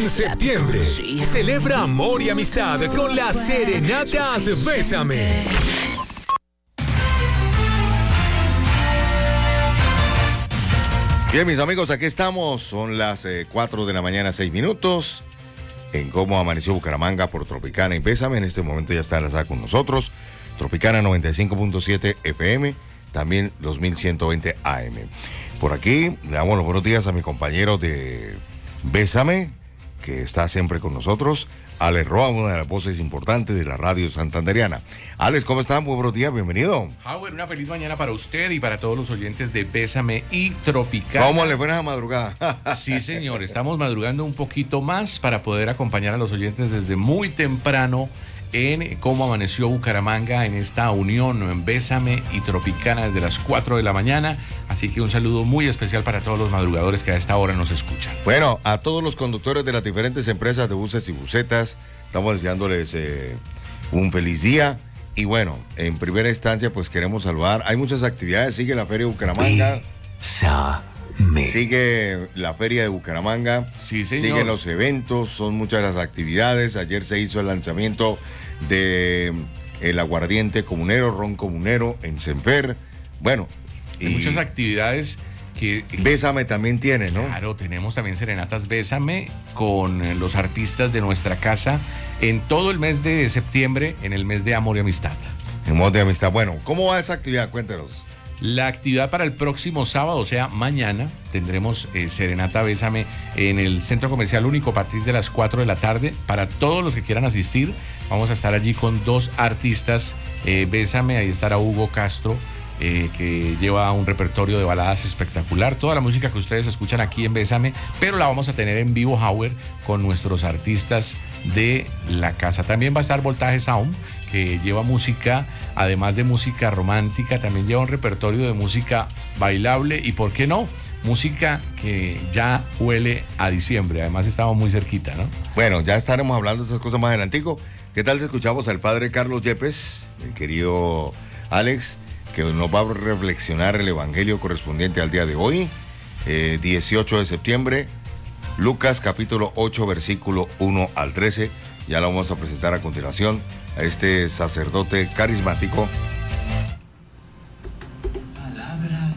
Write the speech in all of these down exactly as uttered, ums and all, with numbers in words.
En septiembre, celebra amor y amistad con las serenatas Bésame. Bien, mis amigos, aquí estamos. Son las eh, cuatro de la mañana, seis minutos. En Cómo Amaneció Bucaramanga por Tropicana y Bésame. En este momento ya está enlazada con nosotros. Tropicana noventa y cinco punto siete F M, también dos mil ciento veinte A M. Por aquí le damos los buenos días a mi compañero de Bésame, que está siempre con nosotros, Alex Roa, una de las voces importantes de la radio santanderiana. Alex, ¿cómo están? Muy buenos días, bienvenido. Howard, una feliz mañana para usted y para todos los oyentes de Bésame y Tropicana. ¿Cómo le fue a madrugada? Sí, señor, estamos madrugando un poquito más para poder acompañar a los oyentes desde muy temprano en Cómo Amaneció Bucaramanga, en esta unión en Bésame y Tropicana desde las cuatro de la mañana. Así que un saludo muy especial para todos los madrugadores que a esta hora nos escuchan. Bueno, a todos los conductores de las diferentes empresas de buses y busetas, estamos deseándoles eh, un feliz día. Y bueno, en primera instancia, pues queremos saludar. Hay muchas actividades, sigue la Feria de Bucaramanga. Bésame. Sigue la Feria de Bucaramanga. Sí, señor. Siguen los eventos, son muchas las actividades. Ayer se hizo el lanzamiento de el aguardiente comunero, ron comunero en Semper. Bueno, Hay y muchas actividades que... Bésame también tiene, ¿no? Claro, tenemos también serenatas Bésame con eh, los artistas de nuestra casa en todo el mes de septiembre, en el mes de amor y amistad. En modo de amistad. Bueno, ¿cómo va esa actividad? Cuéntenos. La actividad para el próximo sábado, o sea, mañana, tendremos eh, Serenata Bésame en el Centro Comercial Único a partir de las cuatro de la tarde. Para todos los que quieran asistir, vamos a estar allí con dos artistas eh, Bésame. Ahí estará Hugo Castro, eh, que lleva un repertorio de baladas espectacular. Toda la música que ustedes escuchan aquí en Bésame, pero la vamos a tener en vivo, Howard, con nuestros artistas de la casa. También va a estar Voltaje Sound, que lleva música, además de música romántica, también lleva un repertorio de música bailable y, ¿por qué no?, música que ya huele a diciembre. Además estamos muy cerquita, ¿no? Bueno, ya estaremos hablando de estas cosas más adelantico. ¿Qué tal si escuchamos al padre Carlos Yepes, el querido Alex, que nos va a reflexionar el evangelio correspondiente al día de hoy, eh, dieciocho de septiembre, Lucas capítulo ocho, versículo uno al trece. Ya lo vamos a presentar a continuación a este sacerdote carismático. Palabra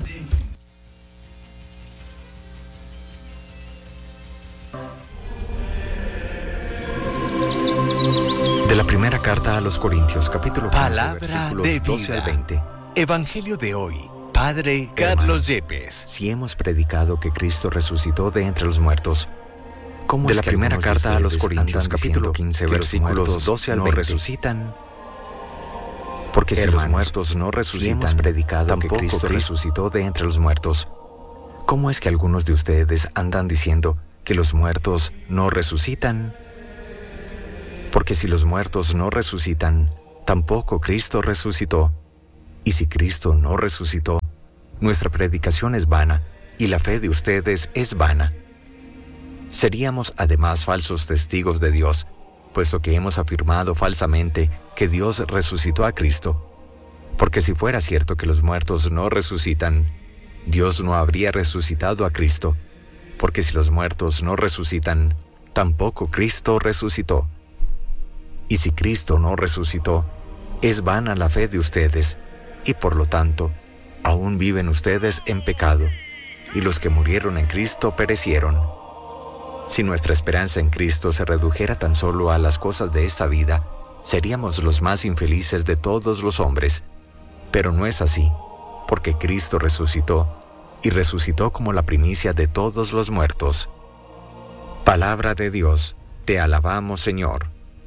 de... de la primera carta a los Corintios, capítulo quince, Palabra versículos de doce vida. al veinte. Evangelio de hoy. Padre Carlos Hermanos, Yepes. si hemos predicado que Cristo resucitó de entre los muertos, ¿cómo De es la que primera algunos de carta a los ustedes Corintios, andan capítulo diciendo quince, que los versículos muertos doce al no veinte? resucitan? Porque si Hermanos, los muertos no resucitan, si hemos predicado tampoco que Cristo resucitó de entre los muertos, ¿cómo es que algunos de ustedes andan diciendo que los muertos no resucitan? Porque si los muertos no resucitan, tampoco Cristo resucitó. Y si Cristo no resucitó, nuestra predicación es vana y la fe de ustedes es vana. Seríamos además falsos testigos de Dios, puesto que hemos afirmado falsamente que Dios resucitó a Cristo. Porque si fuera cierto que los muertos no resucitan, Dios no habría resucitado a Cristo. Porque si los muertos no resucitan, tampoco Cristo resucitó. Y si Cristo no resucitó, es vana la fe de ustedes, y por lo tanto, aún viven ustedes en pecado, y los que murieron en Cristo perecieron. Si nuestra esperanza en Cristo se redujera tan solo a las cosas de esta vida, seríamos los más infelices de todos los hombres. Pero no es así, porque Cristo resucitó, y resucitó como la primicia de todos los muertos. Palabra de Dios, te alabamos, Señor.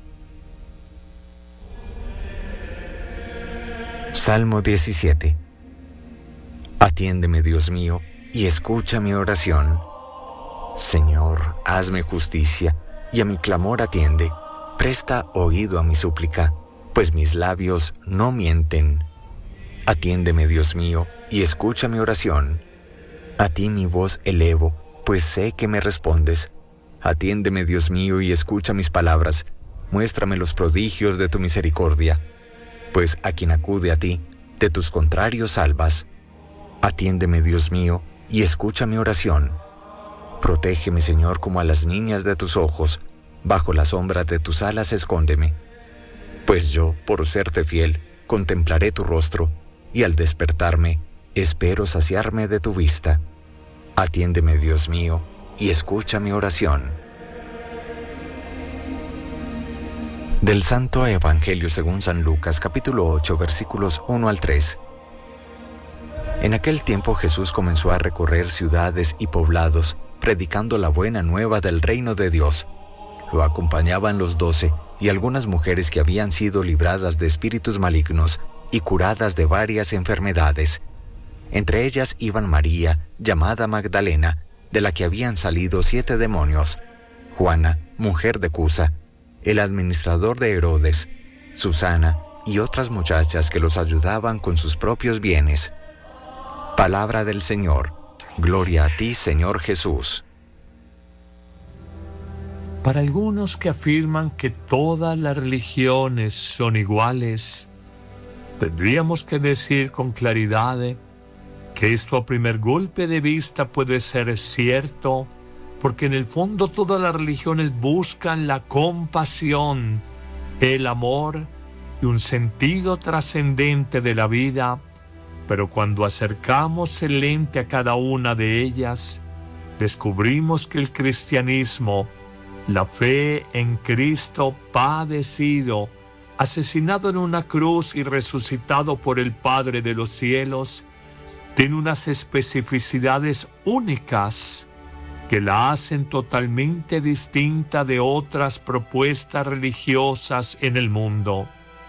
Salmo diecisiete. Atiéndeme, Dios mío, y escucha mi oración. Señor, hazme justicia, y a mi clamor atiende. Presta oído a mi súplica, pues mis labios no mienten. Atiéndeme, Dios mío, y escucha mi oración. A ti mi voz elevo, pues sé que me respondes. Atiéndeme, Dios mío, y escucha mis palabras. Muéstrame los prodigios de tu misericordia. Pues a quien acude a ti, de tus contrarios salvas. Atiéndeme, Dios mío, y escucha mi oración. Protégeme, Señor, como a las niñas de tus ojos. Bajo la sombra de tus alas escóndeme. Pues yo, por serte fiel, contemplaré tu rostro, y al despertarme, espero saciarme de tu vista. Atiéndeme, Dios mío, y escucha mi oración. Del Santo Evangelio según San Lucas, capítulo ocho, versículos uno al tres. En aquel tiempo Jesús comenzó a recorrer ciudades y poblados, predicando la buena nueva del reino de Dios. Lo acompañaban los doce y algunas mujeres que habían sido libradas de espíritus malignos y curadas de varias enfermedades. Entre ellas iban María, llamada Magdalena, de la que habían salido siete demonios, Juana, mujer de Cusa, el administrador de Herodes, Susana y otras muchachas que los ayudaban con sus propios bienes. Palabra del Señor. Gloria a ti, Señor Jesús. Para algunos que afirman que todas las religiones son iguales, tendríamos que decir con claridad que esto a primer golpe de vista puede ser cierto, porque en el fondo todas las religiones buscan la compasión, el amor y un sentido trascendente de la vida, pero cuando acercamos el lente a cada una de ellas, descubrimos que el cristianismo, la fe en Cristo padecido, asesinado en una cruz y resucitado por el Padre de los cielos, tiene unas especificidades únicas que la hacen totalmente distinta de otras propuestas religiosas en el mundo.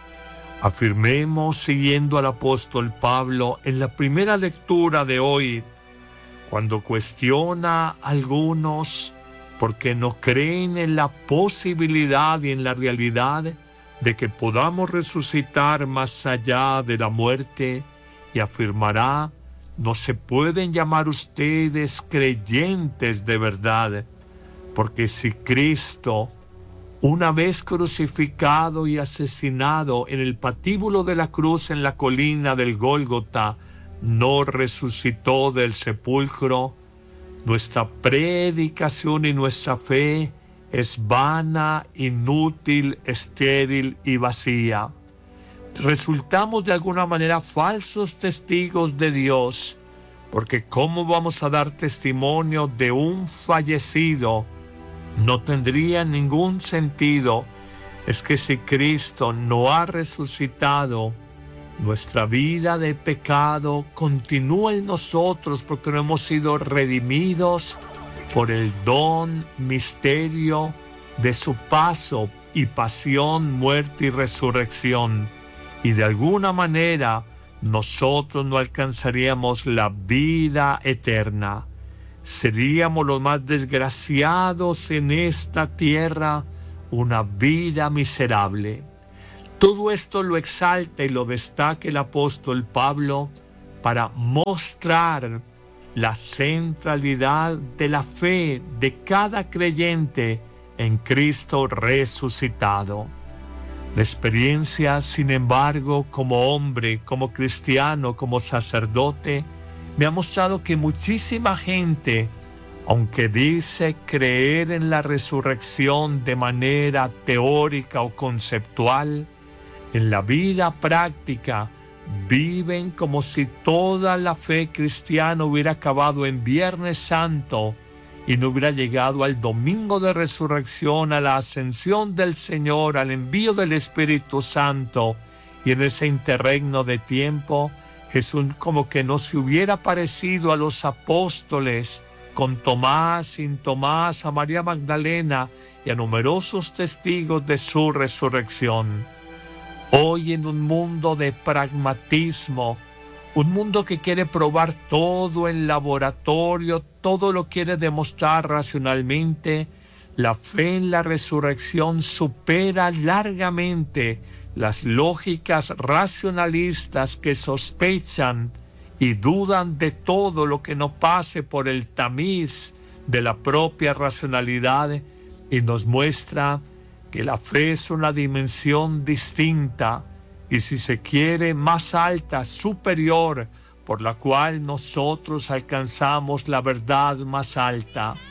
Afirmemos, siguiendo al apóstol Pablo, en la primera lectura de hoy, cuando cuestiona a algunos porque no creen en la posibilidad y en la realidad de que podamos resucitar más allá de la muerte, y afirmará: no se pueden llamar ustedes creyentes de verdad, porque si Cristo, una vez crucificado y asesinado en el patíbulo de la cruz en la colina del Gólgota, no resucitó del sepulcro, nuestra predicación y nuestra fe es vana, inútil, estéril y vacía. Resultamos de alguna manera falsos testigos de Dios, porque ¿cómo vamos a dar testimonio de un fallecido? No tendría ningún sentido. Es que si Cristo no ha resucitado, nuestra vida de pecado continúa en nosotros, porque no hemos sido redimidos por el don, misterio de su paso y pasión, muerte y resurrección. Y de alguna manera nosotros no alcanzaríamos la vida eterna. Seríamos los más desgraciados en esta tierra, una vida miserable. Todo esto lo exalta y lo destaca el apóstol Pablo para mostrar la centralidad de la fe de cada creyente en Cristo resucitado. La experiencia, sin embargo, como hombre, como cristiano, como sacerdote, me ha mostrado que muchísima gente, aunque dice creer en la resurrección de manera teórica o conceptual, en la vida práctica viven como si toda la fe cristiana hubiera acabado en Viernes Santo y no hubiera llegado al domingo de resurrección, a la ascensión del Señor, al envío del Espíritu Santo. Y en ese interregno de tiempo es un, como que no se hubiera parecido a los apóstoles, con Tomás, sin Tomás, a María Magdalena y a numerosos testigos de su resurrección. Hoy, en un mundo de pragmatismo, un mundo que quiere probar todo en laboratorio, todo lo quiere demostrar racionalmente, la fe en la resurrección supera largamente las lógicas racionalistas que sospechan y dudan de todo lo que no pase por el tamiz de la propia racionalidad, y nos muestra que la fe es una dimensión distinta y, si se quiere, más alta, superior, por la cual nosotros alcanzamos la verdad más alta.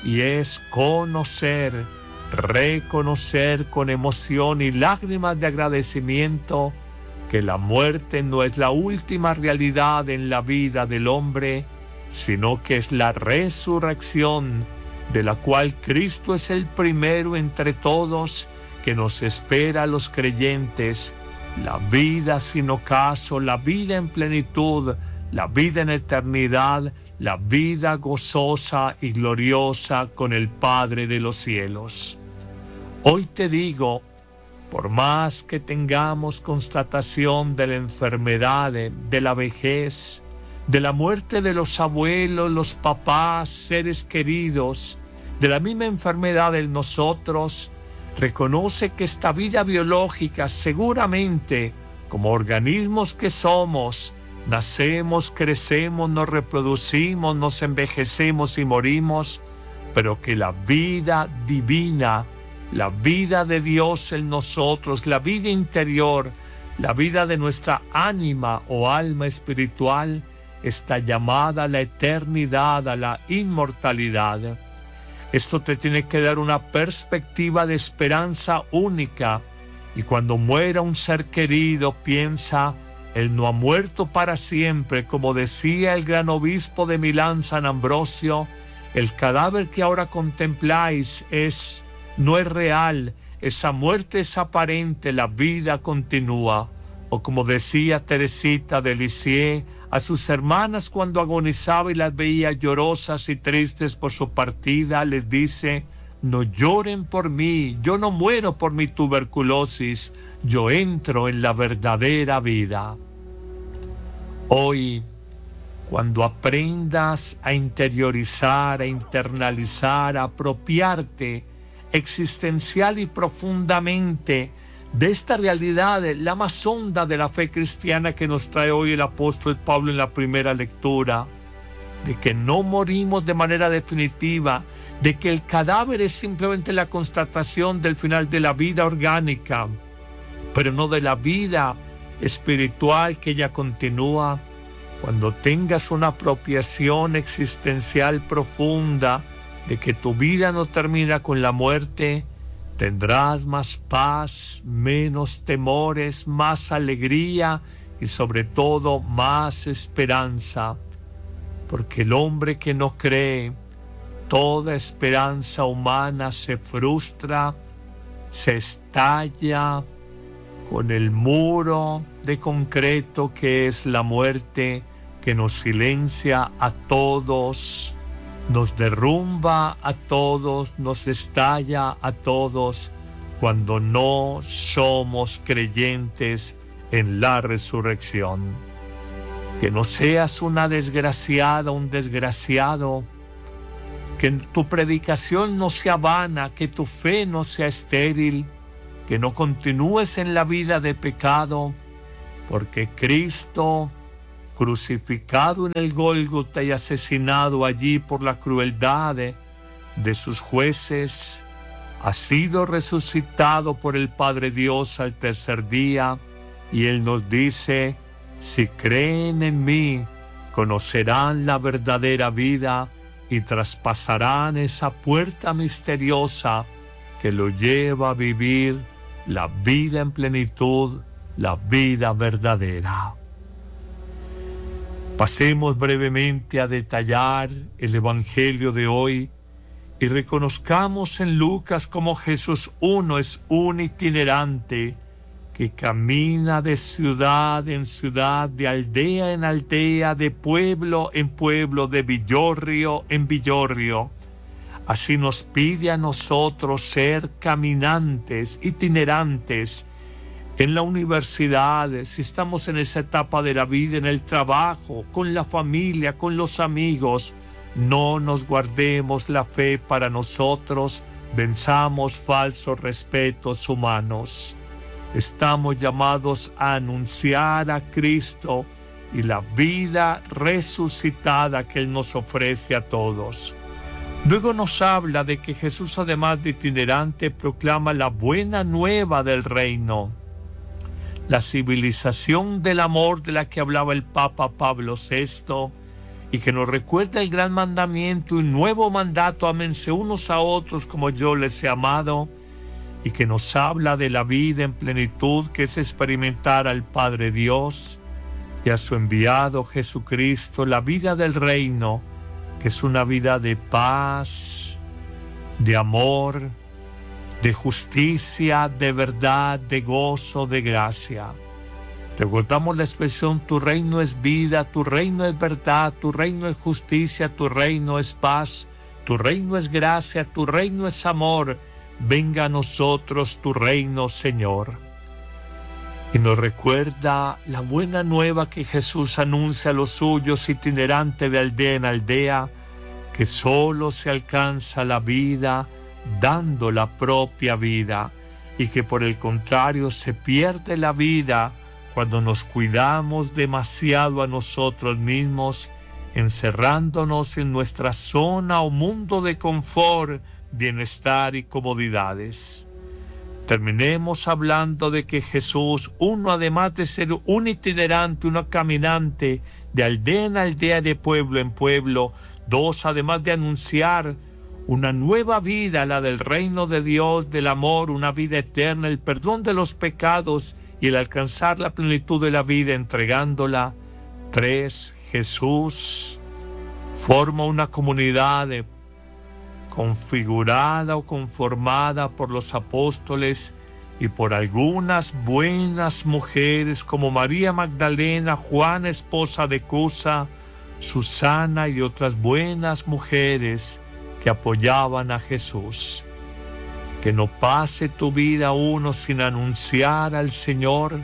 y es conocer, reconocer con emoción y lágrimas de agradecimiento que la muerte no es la última realidad en la vida del hombre, sino que es la resurrección, de la cual Cristo es el primero entre todos, que nos espera a los creyentes, la vida sin ocaso, la vida en plenitud, la vida en eternidad, la vida gozosa y gloriosa con el Padre de los cielos. Hoy te digo, por más que tengamos constatación de la enfermedad, de la vejez, de la muerte de los abuelos, los papás, seres queridos, de la misma enfermedad en nosotros, reconoce que esta vida biológica seguramente, como organismos que somos, nacemos, crecemos, nos reproducimos, nos envejecemos y morimos, pero que la vida divina, la vida de Dios en nosotros, la vida interior, la vida de nuestra ánima o alma espiritual, está llamada a la eternidad, a la inmortalidad. Esto te tiene que dar una perspectiva de esperanza única, y cuando muera un ser querido, piensa, él no ha muerto para siempre, como decía el gran obispo de Milán, San Ambrosio, el cadáver que ahora contempláis es, no es real, esa muerte es aparente, la vida continúa. O como decía Teresita de Lisieux a sus hermanas cuando agonizaba y las veía llorosas y tristes por su partida, les dice, no lloren por mí, yo no muero por mi tuberculosis, yo entro en la verdadera vida. Hoy, cuando aprendas a interiorizar, a internalizar, a apropiarte existencial y profundamente de esta realidad, la más honda de la fe cristiana que nos trae hoy el apóstol Pablo en la primera lectura, de que no morimos de manera definitiva, de que el cadáver es simplemente la constatación del final de la vida orgánica, pero no de la vida espiritual que ya continúa. Cuando tengas una apropiación existencial profunda de que tu vida no termina con la muerte, tendrás más paz, menos temores, más alegría y sobre todo más esperanza. Porque el hombre que no cree, toda esperanza humana se frustra, se estalla con el muro de concreto que es la muerte, que nos silencia a todos, nos derrumba a todos, nos estalla a todos cuando no somos creyentes en la resurrección. Que no seas una desgraciada, un desgraciado, que tu predicación no sea vana, que tu fe no sea estéril, que no continúes en la vida de pecado, porque Cristo, crucificado en el Gólgota y asesinado allí por la crueldad de, de sus jueces, ha sido resucitado por el Padre Dios al tercer día, y Él nos dice, si creen en mí, conocerán la verdadera vida y traspasarán esa puerta misteriosa que lo lleva a vivir la vida en plenitud, la vida verdadera. Pasemos brevemente a detallar el Evangelio de hoy y reconozcamos en Lucas cómo Jesús uno es un itinerante que camina de ciudad en ciudad, de aldea en aldea, de pueblo en pueblo, de villorrio en villorrio. Así nos pide a nosotros ser caminantes, itinerantes, en la universidad, si estamos en esa etapa de la vida, en el trabajo, con la familia, con los amigos, no nos guardemos la fe para nosotros, venzamos falsos respetos humanos. Estamos llamados a anunciar a Cristo y la vida resucitada que Él nos ofrece a todos. Luego nos habla de que Jesús, además de itinerante, proclama la buena nueva del reino. La civilización del amor de la que hablaba el Papa Pablo sexto y que nos recuerda el gran mandamiento y nuevo mandato: ámense unos a otros como yo les he amado, y que nos habla de la vida en plenitud, que es experimentar al Padre Dios y a su enviado Jesucristo, la vida del reino, que es una vida de paz, de amor, de justicia, de verdad, de gozo, de gracia. Recordamos la expresión: tu reino es vida, tu reino es verdad, tu reino es justicia, tu reino es paz, tu reino es gracia, tu reino es amor. Venga a nosotros tu reino, Señor. Y nos recuerda la buena nueva que Jesús anuncia a los suyos, itinerante de aldea en aldea, que solo se alcanza la vida dando la propia vida, y que por el contrario se pierde la vida cuando nos cuidamos demasiado a nosotros mismos, encerrándonos en nuestra zona o mundo de confort, bienestar y comodidades. Terminemos hablando de que Jesús, uno además de ser un itinerante, un caminante de aldea en aldea, de pueblo en pueblo, dos, además de anunciar una nueva vida, la del reino de Dios, del amor, una vida eterna, el perdón de los pecados y el alcanzar la plenitud de la vida entregándola. Tres, Jesús forma una comunidad de configurada o conformada por los apóstoles y por algunas buenas mujeres como María Magdalena, Juana, esposa de Cusa, Susana y otras buenas mujeres que apoyaban a Jesús. Que no pase tu vida, uno, sin anunciar al Señor;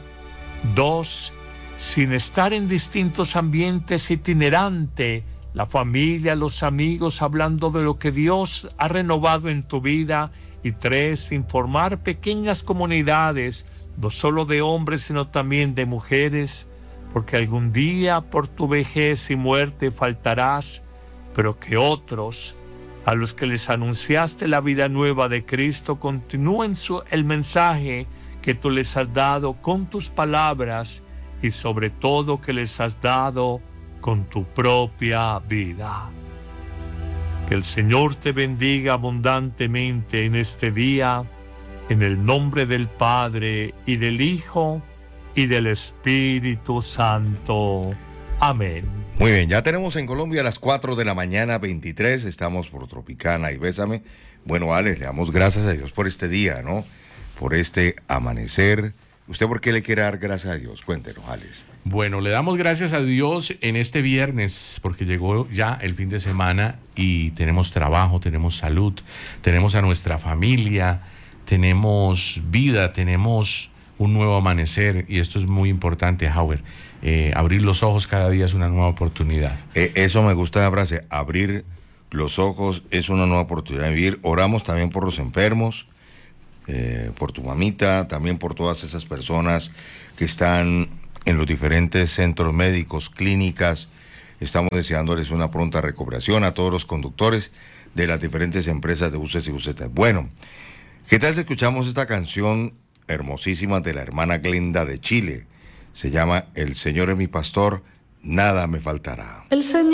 dos, sin estar en distintos ambientes itinerante, la familia, los amigos, hablando de lo que Dios ha renovado en tu vida; y tres, sin formar pequeñas comunidades, no solo de hombres, sino también de mujeres, porque algún día por tu vejez y muerte faltarás, pero que otros, a los que les anunciaste la vida nueva de Cristo, continúen su, el mensaje que tú les has dado con tus palabras, y sobre todo que les has dado con tu propia vida. Que el Señor te bendiga abundantemente en este día, en el nombre del Padre, y del Hijo, y del Espíritu Santo. Amén. Muy bien, ya tenemos en Colombia a las cuatro de la mañana, veintitrés, estamos por Tropicana y Bésame. Bueno, Alex, le damos gracias a Dios por este día, ¿no? Por este amanecer. ¿Usted por qué le quiere dar gracias a Dios? Cuéntenos, Alex. Bueno, le damos gracias a Dios en este viernes porque llegó ya el fin de semana y tenemos trabajo, tenemos salud, tenemos a nuestra familia, tenemos vida, tenemos un nuevo amanecer, y esto es muy importante, Howard. Eh, abrir los ojos cada día es una nueva oportunidad. Eh, eso me gusta la frase, abrir los ojos es una nueva oportunidad de vivir. Oramos también por los enfermos, eh, por tu mamita, también por todas esas personas que están en los diferentes centros médicos, clínicas. Estamos deseándoles una pronta recuperación a todos los conductores de las diferentes empresas de buses y busetas. Bueno, ¿qué tal si escuchamos esta canción hermosísima de la hermana Glenda de Chile? Se llama El Señor es mi pastor, nada me faltará. El Señor